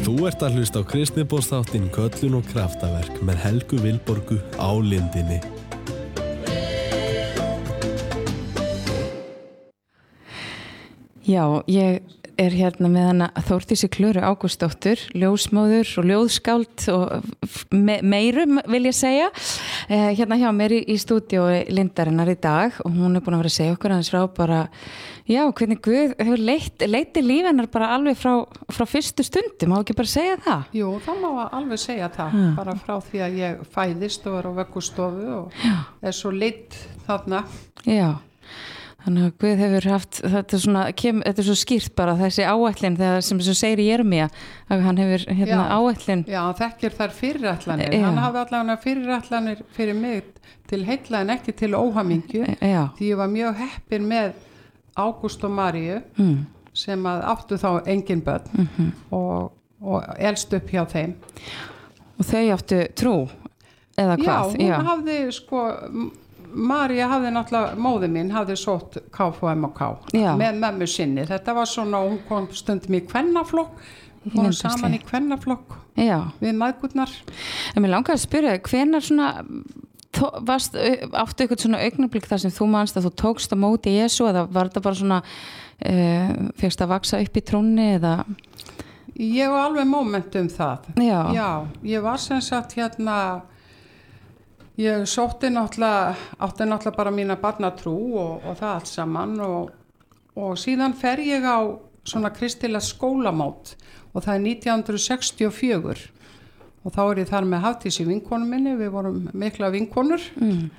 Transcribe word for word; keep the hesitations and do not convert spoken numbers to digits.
Þú ert að hlusta á Kristniboðsþáttinn Köllun og kraftaverk með Helgu Vilborgu á Lindinni. Já, ég er hérna með hana Þórdísi Klöru Ágústsdóttur, ljósmóður og ljóðskáld og me meirum vil ég segja, eh, hérna hjá mér í, í stúdíói Lindarinnar í dag og hún er búin að vera að segja okkur aðeins frá bara, já, hvernig Guð hefur leitt, leitt í lífennar bara alveg frá, frá fyrstu stundum, má ekki bara segja það? Jú, það má alveg segja það, ha. bara frá því að ég fæðist og er á vöggustofu og já. er svo leitt þarna. Já. Þannig að Guð hefur haft, þetta er, svona, kem, þetta er svo skýrt bara þessi áætlun þegar sem svo segir í Jeremía að hann hefur hérna, áætlun. Já, hann þekkir þær fyrirætlanir. Já. Hann hafði allavega fyrirætlanir fyrir mig til heilla en ekki til óhamingju. Já. Því ég var mjög heppin með Ágúst og Maríu mm. sem að áttu þá engin börn mm -hmm. og, og elst upp hjá þeim. Og þau áttu trú eða hvað? Já, hún Já. hafði sko... María hafði náttúrulega, móði mín hafði sótt K F M og K Já. með mömmu sinni, þetta var svona hún kom stundum í kvennaflokk við fórum saman í kvennaflokk Já. við mæðgurnar. En mér langar að spyrja, hvenær svona varst, áttu eitthvað svona augnablik þar sem þú manst að þú tókst á móti Jesú eða var þetta bara svona uh, fyrst að vaksa upp í trúnni eða? Ég var alveg moment um það Já, Já ég var sem sagt hérna Ég sótti náttúrulega, átti náttúrulega bara mína barnatrú og, og það allt saman og, og síðan fer ég á svona kristilega skólamót og það er nítján hundruð sextíu og fjögur og þá er ég þar með Hafdísi vinkonu minni, við vorum mikla vinkonur mm.